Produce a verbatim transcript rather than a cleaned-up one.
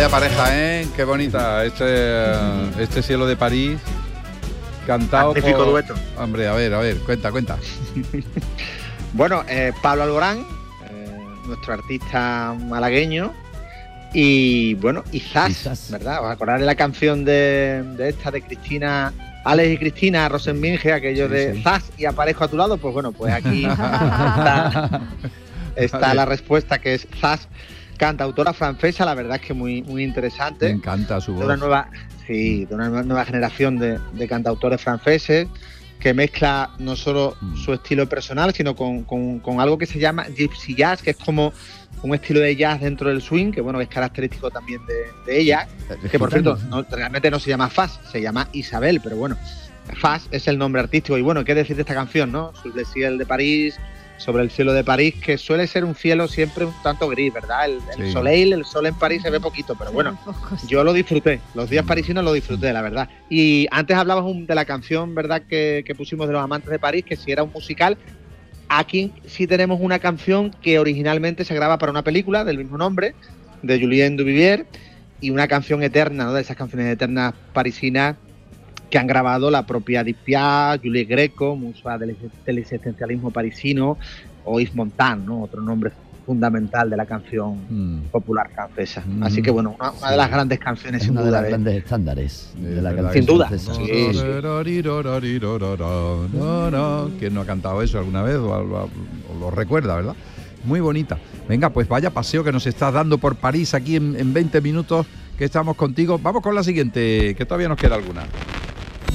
Vaya pareja, ¿eh? Qué bonita este, este cielo de París. Cantado Magnífico por... dueto. Hombre, a ver, a ver, cuenta, cuenta. Bueno, eh, Pablo Alborán, eh, nuestro artista malagueño, y bueno, y Zas, Quizás. ¿verdad? ¿Os acordáis de la canción de, de esta de Cristina, Alex y Cristina Rosenbinge, aquello Sí, de sí. Zas y aparezco a tu lado? Pues bueno, pues aquí está, está la respuesta, que es Zas, cantautora francesa, la verdad es que muy, muy Me interesante. encanta su De una voz. nueva, sí, de una nueva generación de, de cantautores franceses, que mezcla no solo Mm. su estilo personal, sino con, con- con algo que se llama gypsy jazz, que es como un estilo de jazz dentro del swing, que bueno, es característico también de, de ella, que por cierto, no, realmente no se llama Faz, se llama Isabel, pero bueno, Faz es el nombre artístico. Y bueno, ¿qué decir de esta canción, no? Sobre el cielo de París, sobre el cielo de París, que suele ser un cielo siempre un tanto gris, ¿verdad? El, el Sí. soleil, el sol en París se ve poquito, pero bueno, yo lo disfruté, los días parisinos lo disfruté, la verdad. Y antes hablabas un- de la canción, ¿verdad?, que, que pusimos de Los Amantes de París, que si era un musical. Aquí sí tenemos una canción que originalmente se graba para una película del mismo nombre, de Julien Duvivier, y una canción eterna, ¿no?, de esas canciones eternas parisinas que han grabado la propia Edith Piaf, Juliette Greco, musa del, del existencialismo parisino, o Yves Montand, ¿no?, otro nombre fundamental de la canción Mm. popular francesa. Mm. Así que bueno, una, una Sí. de las grandes canciones, Es sin una de duda. las de- grandes estándares de Es la verdad canción Sin duda. francesa. Sí, sí. No, no. ¿Quién no ha cantado eso alguna vez o, o- o lo recuerda, verdad? Muy bonita. Venga, pues vaya paseo que nos estás dando por París aquí en, en veinte minutos que estamos contigo. Vamos con la siguiente, que todavía nos queda alguna.